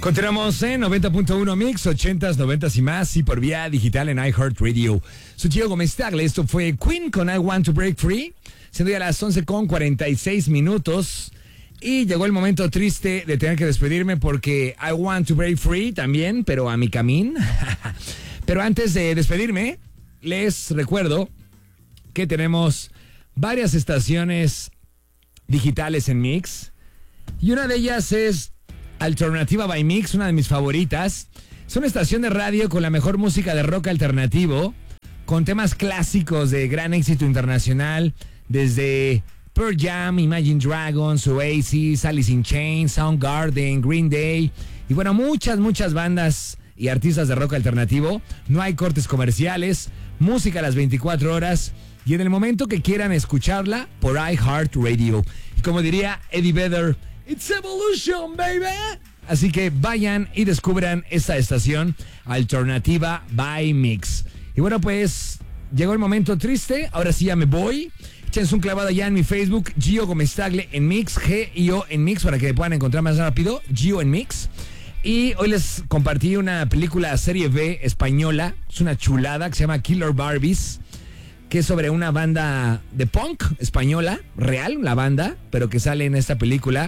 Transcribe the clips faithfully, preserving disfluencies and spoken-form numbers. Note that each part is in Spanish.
Continuamos en noventa punto uno Mix, ochentas, noventas y más, y por vía digital en iHeartRadio. Soy Gio Gómez Tagle, esto fue Queen con I Want to Break Free, siendo ya las once con cuarenta y seis minutos. Y llegó el momento triste de tener que despedirme porque I Want to Break Free también, pero a mi camino. Pero antes de despedirme, les recuerdo que tenemos varias estaciones digitales en Mix. Y una de ellas es Alternativa by Mix, una de mis favoritas. Es una estación de radio con la mejor música de rock alternativo, con temas clásicos de gran éxito internacional, desde Pearl Jam, Imagine Dragons, Oasis, Alice in Chains, Soundgarden, Green Day, y bueno, muchas, muchas bandas y artistas de rock alternativo. No hay cortes comerciales, música a las veinticuatro horas, y en el momento que quieran escucharla por iHeartRadio. Y como diría Eddie Vedder, It's Evolution, baby. Así que vayan y descubran esta estación Alternativa by Mix. Y bueno, pues llegó el momento triste. Ahora sí ya me voy. Échense un clavado ya en mi Facebook, Gio Gómez Tagle en Mix, G I O en Mix, para que me puedan encontrar más rápido, Gio en Mix. Y hoy les compartí una película serie B española. Es una chulada que se llama Killer Barbies, que es sobre una banda de punk española, real, la banda, pero que sale en esta película.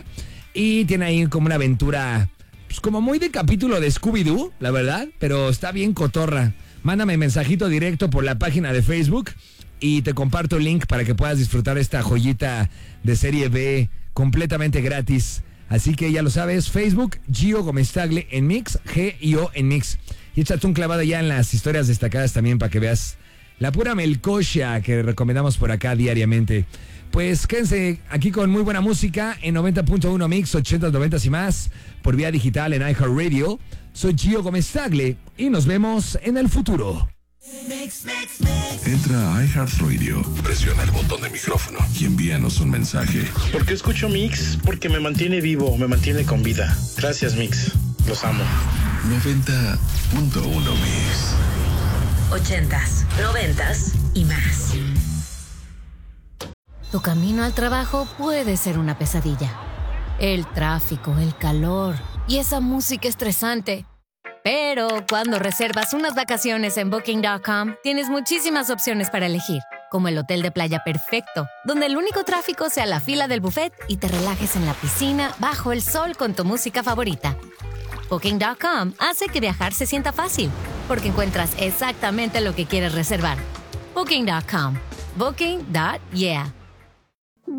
Y tiene ahí como una aventura, pues como muy de capítulo de Scooby-Doo, la verdad, pero está bien cotorra. Mándame mensajito directo por la página de Facebook y te comparto el link para que puedas disfrutar esta joyita de serie B completamente gratis. Así que ya lo sabes, Facebook, Gio Gómez Tagle en Mix, G I O en Mix. Y échate un clavado ya en las historias destacadas también para que veas la pura melcocha que recomendamos por acá diariamente. Pues quédense aquí con muy buena música en noventa punto uno Mix, ochentas, noventas y más, por vía digital en iHeartRadio. Soy Gio Gómez Tagle y nos vemos en el futuro. Entra a iHeartRadio, presiona el botón de micrófono y envíanos un mensaje. ¿Por qué escucho Mix? Porque me mantiene vivo, me mantiene con vida. Gracias, Mix. Los amo. noventa punto uno Mix. Ochentas, noventas y más. Tu camino al trabajo puede ser una pesadilla. El tráfico, el calor y esa música estresante. Pero cuando reservas unas vacaciones en Booking punto com, tienes muchísimas opciones para elegir, como el hotel de playa perfecto, donde el único tráfico sea la fila del buffet y te relajes en la piscina bajo el sol con tu música favorita. Booking punto com hace que viajar se sienta fácil, porque encuentras exactamente lo que quieres reservar. Booking punto com. Booking. Yeah.